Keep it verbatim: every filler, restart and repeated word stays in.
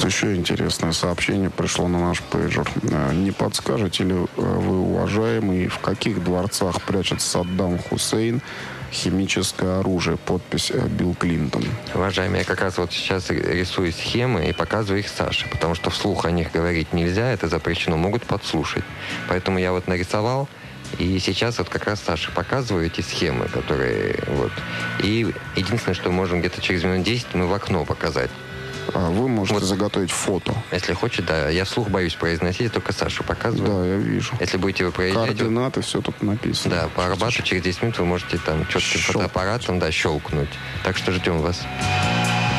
Еще интересное сообщение пришло на наш пейджер. Не подскажете ли вы, уважаемый, в каких дворцах прячет Саддам Хусейн химическое оружие? Подпись Билл Клинтон. Уважаемый, я как раз вот сейчас рисую схемы и показываю их Саше, потому что вслух о них говорить нельзя, это запрещено, могут подслушать. Поэтому я вот нарисовал, и сейчас вот как раз Саше показываю эти схемы, которые вот. И единственное, что можем где-то через минут десять мы в окно показать. А вы можете вот, заготовить фото. Если хочет, да. Я вслух боюсь произносить, только Сашу показываю. Да, я вижу. Если будете вы проезжать... Координаты, все тут написано. Да, по Арбату через десять минут вы можете там четким фотоаппаратом, да, щелкнуть. Так что ждем вас.